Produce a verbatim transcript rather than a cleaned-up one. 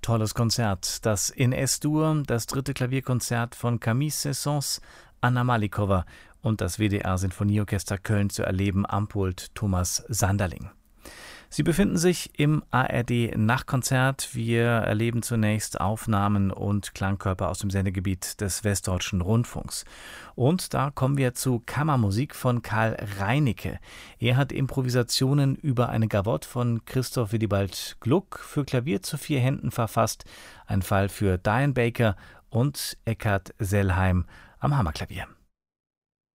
Tolles Konzert. Das in S-Dur, das dritte Klavierkonzert von Camille Saint-Saëns, Anna Malikowa und das W D R-Sinfonieorchester Köln zu erleben am Pult Thomas Sanderling. Sie befinden sich im A R D-Nachtkonzert. Wir erleben zunächst Aufnahmen und Klangkörper aus dem Sendegebiet des Westdeutschen Rundfunks. Und da kommen wir zu Kammermusik von Karl Reinicke. Er hat Improvisationen über eine Gavotte von Christoph Willibald Gluck für Klavier zu vier Händen verfasst. Ein Fall für Diane Baker und Eckhard Sellheim am Hammerklavier.